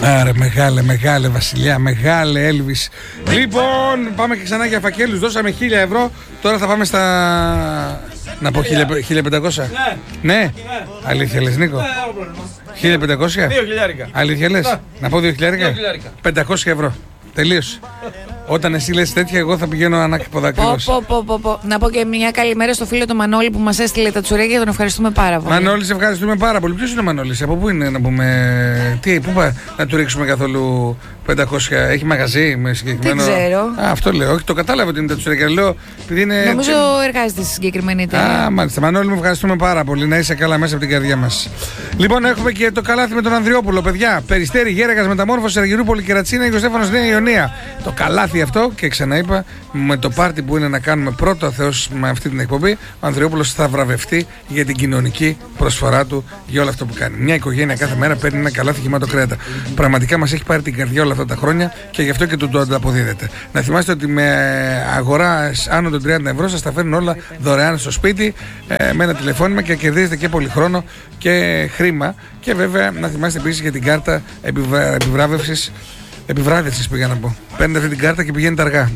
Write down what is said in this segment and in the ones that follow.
Άρα μεγάλε Βασιλιά, μεγάλε Έλβης. Λοιπόν, πάμε και ξανά για φακέλους. Δώσαμε 1.000 ευρώ. Τώρα θα πάμε στα... Να πω 1.500. Ναι. Αλήθεια λες, Νίκο? 1.500. 2.000. Αλήθεια λες? Να πω 2.000. 500 ευρώ. Τελείωσε. Όταν εσύ λες τέτοια, εγώ θα πηγαίνω ανάκυπο δάκρυος. Να πω και μια καλημέρα στο φίλο του Μανώλη που μας έστειλε τα τσουρέκια. Τον ευχαριστούμε πάρα πολύ. Μανώλη, σε ευχαριστούμε πάρα πολύ. Ποιος είναι ο Μανώλης? Από πού είναι, να πούμε? Πού πάει να του ρίξουμε καθόλου 500? Έχει μαγαζί με συγκεκριμένο? Δεν ξέρω. Αυτό λέω. Όχι, το κατάλαβα ότι είναι τα τσουρέκια. Λέω, επειδή είναι... Νομίζω εργάζεται στη συγκεκριμένη εταιρεία. Μάλιστα. Μανώλη, μου ευχαριστούμε πάρα πολύ. Να είσαι καλά μέσα από την καρδιά μας. Λοιπόν, έχουμε και το καλάθι με τον Ανδριόπουλο, παιδιά. Περιστέρι, Γέραγας, Μεταμόρφωση, Αργυρούπολη, Κερατσίνα, Ιωσέφανος, Νέα Ιωνία. Το καλάθι αυτό, και ξαναείπα, με το πάρτι που είναι να κάνουμε πρώτο Θεός με αυτή την εκπομπή, ο Ανδριόπουλος θα βραβευτεί για την κοινωνική προσφορά του για όλο αυτό που κάνει. Μια οικογένεια κάθε μέρα παίρνει ένα καλάθι γεμάτο κρέατα. Πραγματικά μας έχει πάρει την καρδιά όλα αυτά τα χρόνια και γι' αυτό και το ανταποδίδεται. Να θυμάστε ότι με αγορά άνω των 30 ευρώ σας τα φέρνουν όλα δωρεάν στο σπίτι, με ένα τηλεφώνημα, και κερδίζετε και πολύ χρόνο και χρήμα. Και βέβαια να θυμάστε επίσης για την κάρτα επιβράβευσης πήγα να πω. Παίρνετε αυτή την κάρτα και πηγαίνετε αργά.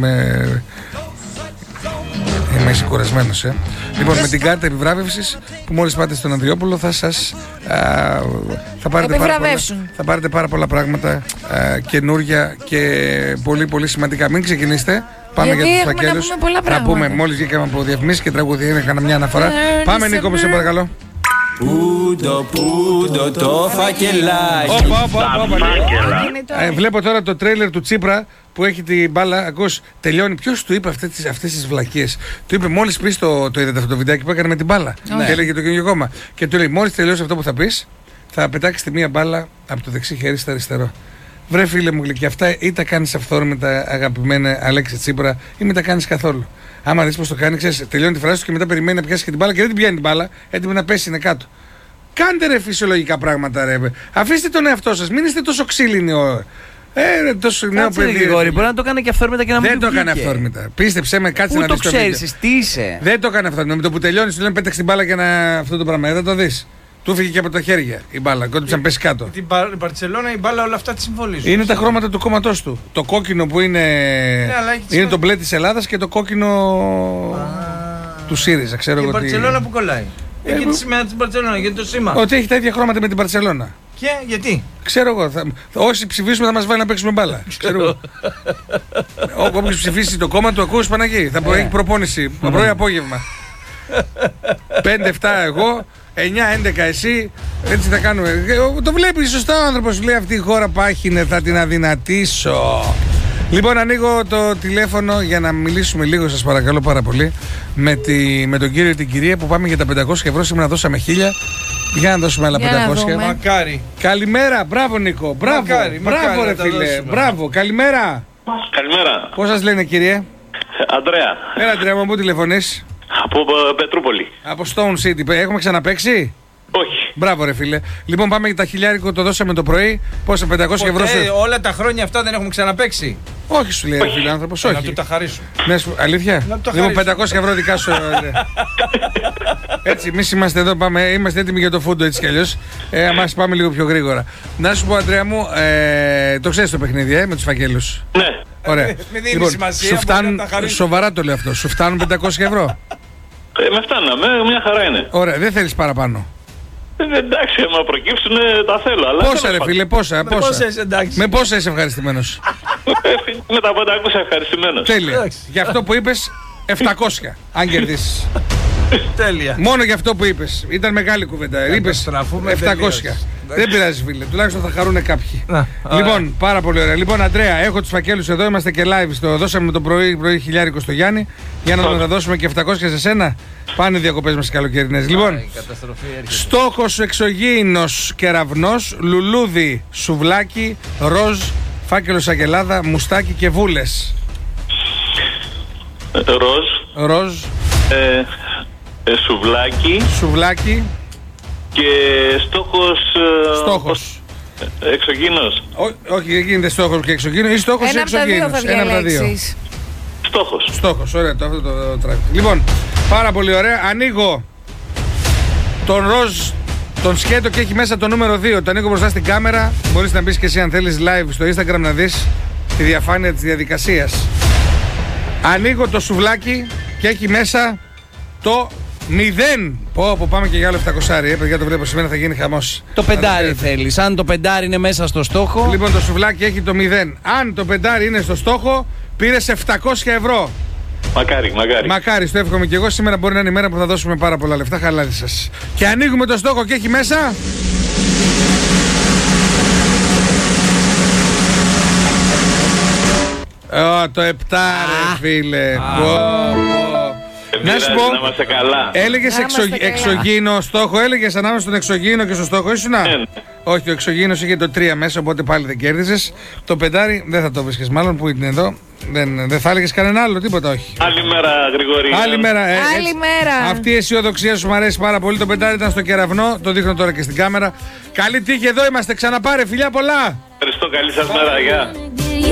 Είμαι συγχωρεσμένος, Λοιπόν, με την κάρτα επιβράβευσης που μόλις πάτε στον Ανδριόπουλο θα σας θα πάρετε πάρα πολλά πράγματα καινούρια και πολύ πολύ σημαντικά. Μην ξεκινήσετε. Πάμε για τους φακέλους. Θα πούμε μόλις βγήκαμε από διαφημίσεις και τραγούδια, έκανα μια αναφορά. Πάμε, Νίκο μου, σε παρακαλώ. Πούντο το φακελάκι. Βλέπω τώρα το τρέιλερ του Τσίπρα που έχει την μπάλα. Ακούς, τελειώνει. Ποιος του είπε αυτές τις βλακίες? Του είπε μόλις πεις το είδατε αυτό το βιντεάκι που έκανε με την μπάλα. Και έλεγε το καινούργιο κόμμα. Και του λέει, μόλις τελειώσει αυτό που θα πεις, θα πετάξεις τη μία μπάλα από το δεξί χέρι στο αριστερό. Βρε φίλε μου γλυκιά, αυτά ή τα κάνεις αυθόρμητα, αγαπημένε Αλέξη Τσίπρα, ή μην τα κάνεις καθόλου. Άμα δεις πως το κάνει, ξέρεις, τελειώνει τη φράση του και μετά περιμένει να πιάσει και την μπάλα και δεν την πιάνει την μπάλα, έτοιμη να πέσει, είναι κάτω. Κάντε ρε φυσιολογικά πράγματα, ρε. Αφήστε τον εαυτό σας, μην είστε τόσο ξύλινοι. Τόσο νέο παιδί. Μπορεί να το κάνει και αυθόρμητα και να μην δεν το έκανε αυθόρμητα. Πίστεψέ με, κάτσε να δεις. Πού το ξέρεις, τι είσαι? Δεν το έκανε αυθόρμητα. Με το που τελειώνει, σου λένε πέταξε την μπάλα και αυτό το πράγμα. Δεν το δεις. Του φύγει και από τα χέρια η μπάλα, κόντυψε να πέσει κάτω. Την Μπαρτσελόνα, η μπάλα, όλα αυτά τη συμβολίζουν. Είναι τα χρώματα του κόμματός του. Το κόκκινο που είναι. Είναι το μπλε της Ελλάδας και το κόκκινο του ΣΥΡΙΖΑ. Ξέρω εγώ. Η Μπαρτσελόνα που κολλάει. Έχει τη σημαία της Μπαρτσελόνα, γιατί το σήμα. Ότι έχει τα ίδια χρώματα με την Μπαρτσελόνα. Και γιατί? Ξέρω εγώ. Όσοι ψηφίσουμε θα μας βάλει να παίξουμε μπάλα. Ξέρω εγώ. Όποιος ψηφίσει το κόμμα του, ακούς Παναγί. Θα έχει προπόνηση πρωί απόγευμα. 5-7 εγώ. 9-11 εσύ, έτσι θα κάνουμε. Το βλέπει σωστά ο άνθρωπος, λέει αυτή η χώρα πάχινε, θα την αδυνατήσω. Λοιπόν, ανοίγω το τηλέφωνο για να μιλήσουμε λίγο, σας παρακαλώ πάρα πολύ, με τον κύριο ή την κυρία που πάμε για τα 500 ευρώ. Σήμερα δώσαμε 1.000. Για να δώσουμε άλλα 500. Μακάρι. Καλημέρα, μπράβο Νίκο. Μπράβο, μπράβο ρε φίλε. Μπράβο, καλημέρα. Καλημέρα. Πώς σας λένε κύριε? Αντρέα. Έλα Αντρέα, μου πού τηλεφωνείς? Από Πετρούπολη. Από Stone City. Έχουμε ξαναπαίξει? Όχι. Μπράβο ρε φίλε. Λοιπόν, πάμε για τα 1.000, το δώσαμε το πρωί. Πόσα 500 ευρώ σου? Όλα τα χρόνια αυτά δεν έχουμε ξαναπαίξει. Όχι σου λέει ρε φίλε άνθρωπος, όχι. Να του τα χαρίσω. Ναι, αλήθεια? Λοιπόν, 500 ευρώ δικά σου. Έτσι, εμείς είμαστε εδώ, είμαστε έτοιμοι για το φούντο έτσι κι αλλιώς. Μας πάμε λίγο πιο γρήγορα. Να σου πω Αντρέα μου, το ξέρεις το παιχνίδι με τους φακέλους? Ναι. Ωραία. Λοιπόν, σου φτάνουν, σοβαρά το λέω αυτό, σου φτάνουν 500 ευρώ? Με φτάναμε, μια χαρά είναι. Ωραία, δεν θέλεις παραπάνω? Εντάξει, άμα προκύψουν τα θέλω. Αλλά πόσα ρε φίλε, πόσα? Με πόσα είσαι ευχαριστημένος? Με τα 500 ευχαριστημένος. Τέλεια. Για αυτό που είπες 700, αν κερδίσεις. Τέλεια. Μόνο για αυτό που είπες. Ήταν μεγάλη κουβέντα. Είπες 700. Δεν πειράζει φίλε, τουλάχιστον θα χαρούν κάποιοι. Λοιπόν, πάρα πολύ ωραία. Λοιπόν, Αντρέα, έχω τους φακέλους εδώ, είμαστε και live. Δώσαμε το πρωί 1.000 στο Γιάννη. Για να τον δώσουμε και 700 σε σένα. Πάνε οι διακοπές μας οι καλοκαιρινές. Λοιπόν, στόχος εξωγήινος κεραυνός, λουλούδι, σουβλάκι, ροζ, φάκελος αγελάδα, μουστάκι και βούλες. Ροζ. Σουβλάκι. Και στόχος. Εξωγήινος. Όχι, δεν γίνεται στόχος και εξωγήινος. Ή στόχος ή εξωγήινος. Ένα από τα δύο. Στόχος, ωραία αυτό το τράκι. Λοιπόν, πάρα πολύ ωραία. Ανοίγω τον ροζ τον σκέτο και έχει μέσα το νούμερο 2. Το ανοίγω μπροστά στην κάμερα. Μπορείς να μπεις και εσύ αν θέλεις live στο Instagram να δεις τη διαφάνεια της διαδικασίας. Ανοίγω το σουβλάκι και έχει μέσα το 0. Πω, πάμε και για άλλο 700. Παιδιά, το βλέπω σήμερα θα γίνει χαμός. Το πεντάρι θέλεις. Αν το πεντάρι είναι μέσα στο στόχο. Λοιπόν, το σουβλάκι έχει το 0. Αν το πεντάρι είναι στο στόχο, πήρες 700 ευρώ. Μακάρι. Μακάρι, το εύχομαι και εγώ. Σήμερα μπορεί να είναι η μέρα που θα δώσουμε πάρα πολλά λεφτά. Χαλάρι σας. Και ανοίγουμε το στόχο και έχει μέσα. Το 7 ρε φίλε. Να σου πω, να είμαστε καλά. έλεγες εξωγήινο στόχο, έλεγες ανάμεσα στον εξωγήινο και στο στόχο, ήσουνα. Ναι. Όχι, το εξωγήινος είχε το 3 μέσα, οπότε πάλι δεν κέρδισες. Το πεντάρι δεν θα το βρίσκες, μάλλον που είναι εδώ. Δεν θα έλεγες κανένα άλλο, τίποτα, όχι. Άλλη μέρα, Γρηγόρη. Άλλη μέρα. Άλλη μέρα. Αυτή η αισιοδοξία σου μου αρέσει πάρα πολύ. Το πεντάρι ήταν στο κεραυνό, το δείχνω τώρα και στην κάμερα. Καλή τύχη, εδώ είμαστε, ξαναπάρε, φιλιά πολλά. Ευχαριστώ, καλή σας μέρα, γεια.